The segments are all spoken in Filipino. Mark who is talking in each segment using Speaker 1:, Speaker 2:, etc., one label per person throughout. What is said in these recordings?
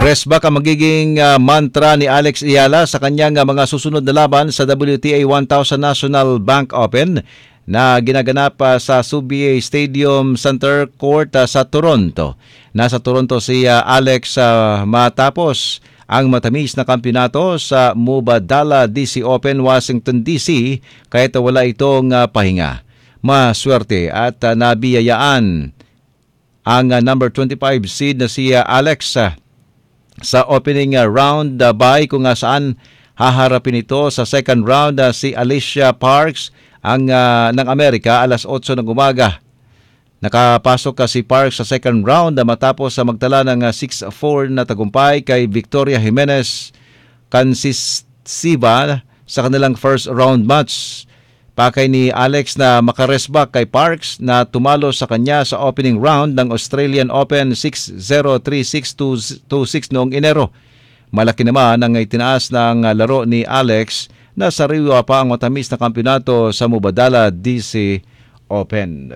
Speaker 1: Rest back ang magiging mantra ni Alex Ayala sa kanyang mga susunod na laban sa WTA 1000 National Bank Open na ginaganap sa Subiac Stadium Center Court sa Toronto. Nasa Toronto si Alex matapos ang matamis na kampiyonato sa Mubadala DC Open, Washington DC, kahit wala itong pahinga. Maswerte at nabiyayaan ang number 25 seed na si Alex sa opening round bye kung saan haharapin ito sa second round si Alicia Parks ng Amerika alas 8 ng umaga. Nakapasok si Parks sa second round matapos magtala ng 6-4 na tagumpay kay Victoria Jimenez Kansisiva sa kanilang first round match. Pakay ni Alex na makaresback kay Parks na tumalo sa kanya sa opening round ng Australian Open 6-0, 3-6, 2-6 noong Enero. Malaki naman ang itinaas ng laro ni Alex na sariwa pa ang matamis na kampiyonato sa Mubadala DC Open.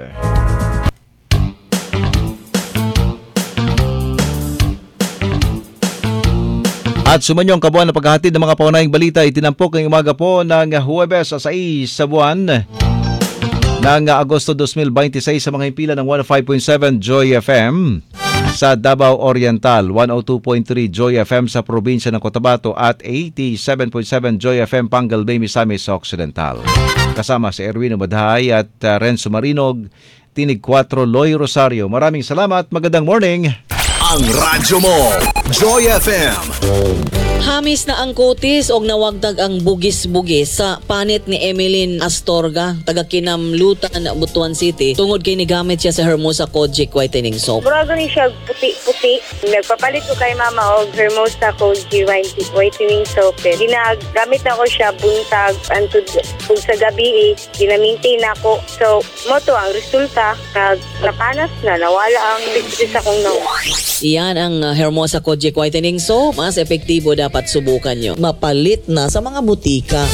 Speaker 1: At sumanyong kabuuan na paghahatid ng mga paunahing balita itinampok ng umaga po ng Huwebes sa 6 sa buwan ng Agosto 2026 sa mga himpilan ng 105.7 Joy FM sa Davao Oriental, 102.3 Joy FM sa probinsya ng Cotabato at 87.7 Joy FM Pangal Bay, Misamis Occidental. Kasama si Erwin Umadhay at Renzo Marinog, Tinig 4 Loy Rosario. Maraming salamat, magandang morning!
Speaker 2: Ang radyo mo, Joy FM.
Speaker 3: Hamis na ang kutis og nawagdag ang bugis-bugis sa panit ni Emeline Astorga, taga Kinamlutan, Butuan City. Tungod kay nigamit siya sa Hermosa Kojic Whitening Soap.
Speaker 4: Murago ni siya puti-puti. Nagpapalit ko kay mama og Hermosa Kojic Whitening Soap. Ginagamit ako siya buntag antud kung sa gabi ginamintain ako. So, mo to ang resulta. Napanas na, nawala ang bigis akong
Speaker 3: Iyan ang Hermosa Kojic Whitening Soap. Mas epektibo dapat subukan nyo. Mapalit na sa mga butika.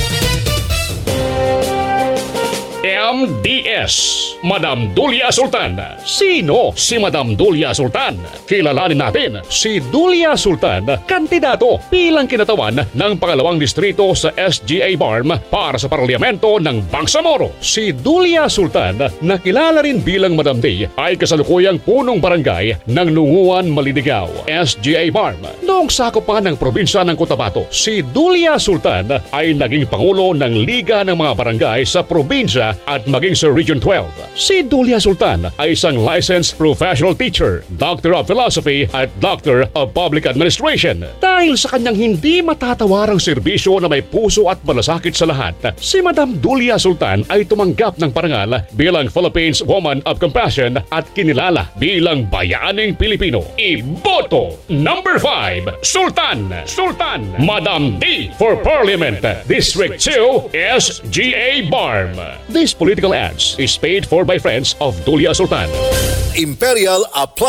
Speaker 5: MDS, Madam Dulia Sultan. Sino si Madam Dulia Sultan? Kilalanin natin si Dulia Sultan, kandidato bilang kinatawan ng pangalawang distrito sa SGA Barm para sa parlamento ng Bangsamoro. Si Dulia Sultan, na kilala rin bilang Madam D, ay kasalukuyang punong barangay ng Nunguan, Maliligaw, SGA Barm. Noong sakop pa ng probinsya ng Cotabato, si Dulia Sultan ay naging pangulo ng Liga ng mga Barangay sa probinsya at maging sa Region 12. Si Dulia Sultan ay isang licensed professional teacher, Doctor of Philosophy at Doctor of Public Administration. Dahil sa kanyang hindi matatawarang serbisyo na may puso at malasakit sa lahat, si Madam Dulia Sultan ay tumanggap ng parangal bilang Philippines Woman of Compassion at kinilala bilang Bayaning Pilipino. Iboto number 5, Sultan Madam D for Parliament, District 2, SGA Barm. This political ads is paid for by friends of Dulia Sultan.
Speaker 2: Imperial Apply.